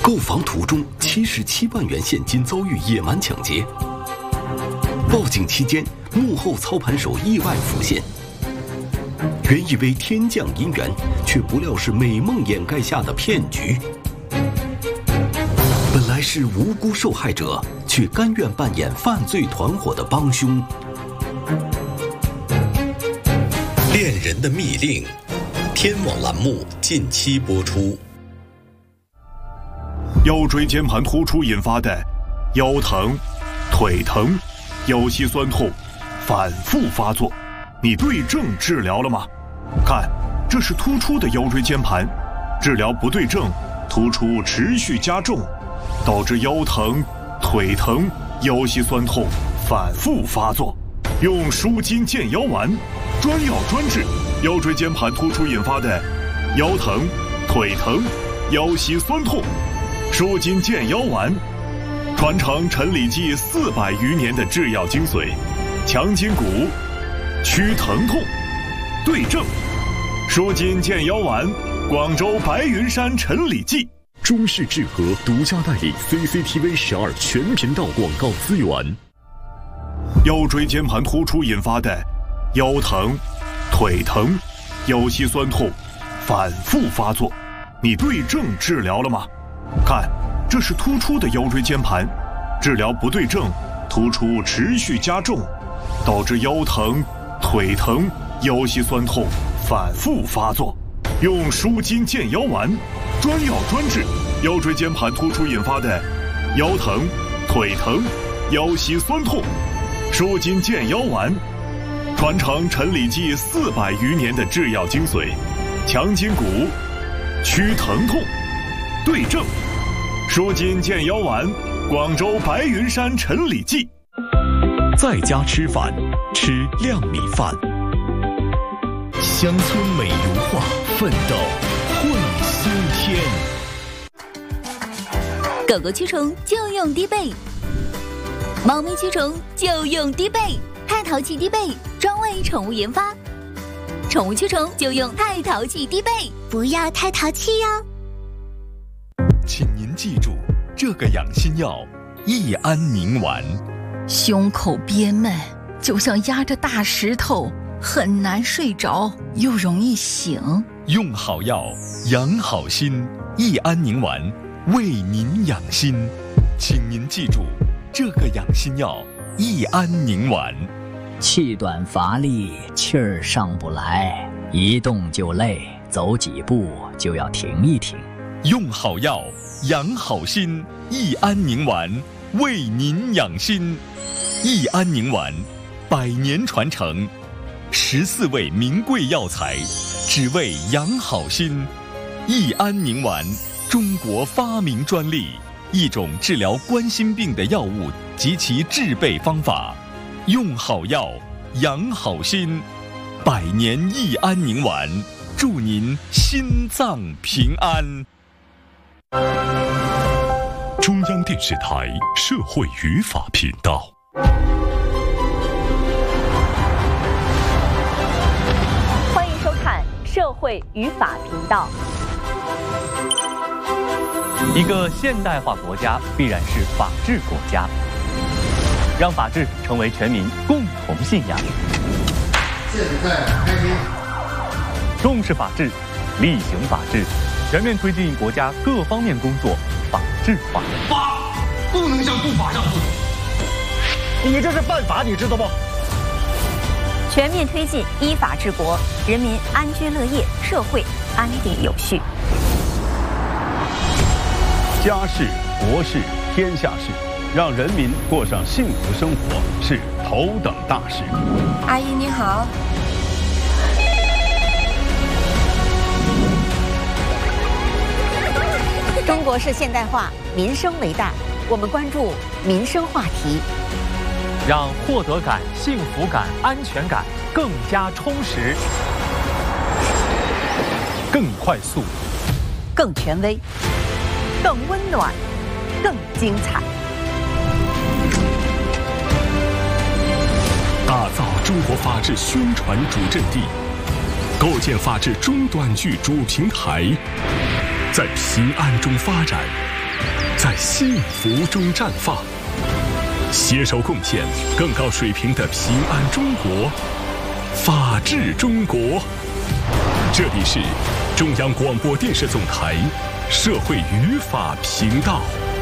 购房途中77万元现金遭遇野蛮抢劫，报警期间幕后操盘手意外浮现，原以为天降姻缘，却不料是美梦掩盖下的骗局。本来是无辜受害者，却甘愿扮演犯罪团伙的帮凶。恋人的密令，天网栏目近期播出。 腰椎间盘突出引发的腰疼、腿疼、腰膝酸痛反复发作，你对症治疗了吗？看，这是突出的腰椎间盘，治疗不对症，突出持续加重，导致腰疼、腿疼、腰膝酸痛反复发作。用舒筋健腰丸，专药专治腰椎间盘突出引发的腰疼、腿疼、腰膝酸痛。舒筋健腰丸，传承陈李济400余年的制药精髓，强筋骨，祛疼痛，对症。舒筋健腰丸，广州白云山陈李济。 中视智和独家代理 CCTV 12全频道广告资源。 腰椎间盘突出引发的腰疼、腿疼、腰膝酸痛反复发作，你对症治疗了吗？看，这是突出的腰椎间盘，治疗不对症，突出持续加重，导致腰疼、腿疼、腰膝酸痛反复发作。用舒筋健腰丸，专药专治腰椎间盘突出引发的腰疼、腿疼、腰膝酸痛。舒筋健腰丸，传承陈李济400余年的制药精髓，强筋骨，祛疼痛，对症。舒筋健腰丸，广州白云山陈李济。 在家吃饭，吃亮米饭。乡村美如画，奋斗会新天。 狗狗驱虫就用低倍，猫咪驱虫就用低倍。太淘气低倍，专为宠物研发。宠物驱虫就用太淘气低倍，不要太淘气哟。 请您记住，这个养心药益安宁丸。 胸口憋闷，就像压着大石头，很难睡着，又容易醒。 用好药，养好心，益安宁丸为您养心。请您记住，这个养心药益安宁丸。 气短乏力，气儿上不来，一动就累，走几步就要停一停。 用好药，养好心，益安宁丸为您养心。益安宁丸100年传承，14味名贵药材，只为养好心。益安宁丸，中国发明专利，一种治疗冠心病的药物及其制备方法。用好药，养好心，100年益安宁丸，祝您心脏平安。 中央电视台社会语法频道。 欢迎收看社会语法频道。 一个现代化国家必然是法治国家，让法治成为全民共同信仰。 现在开始， 重视法治，厉行法治，全面推进国家各方面工作法治化。 法不能向不法让步， 你这是犯法，你知道不？ 全面推进依法治国，人民安居乐业，社会安定有序。 家事、国事、天下事，让人民过上幸福生活是头等大事。 阿姨你好。 中国式现代化，民生为大，我们关注民生话题， 让获得感、幸福感、安全感更加充实、 更快速、 更权威、更温暖、更精彩。 打造中国法治宣传主阵地，构建法治中短剧主平台，在平安中发展， 在幸福中绽放，携手贡献更高水平的平安中国，法治中国。这里是中央广播电视总台社会与法频道。